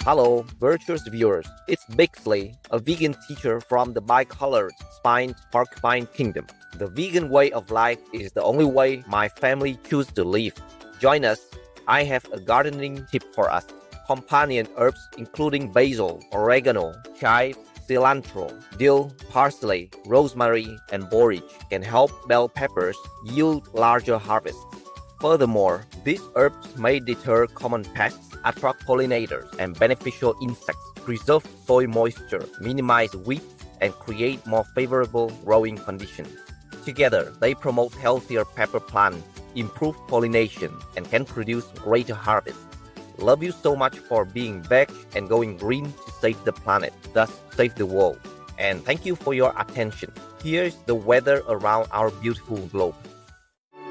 Hello, virtuous viewers. It's Bixley, a vegan teacher from the bicolored spined porcupine kingdom. The vegan way of life is the only way my family choose to live. Join us. I have a gardening tip for us. Companion herbs including basil, oregano, chive, cilantro, dill, parsley, rosemary, and borage can help bell peppers yield larger harvests. Furthermore, these herbs may deter common pests, attract pollinators and beneficial insects, preserve soil moisture, minimize weeds, and create more favorable growing conditions. Together, they promote healthier pepper plants, improve pollination, and can produce greater harvests. Love you so much for being veg and going green to save the planet, thus save the world. And thank you for your attention. Here's the weather around our beautiful globe.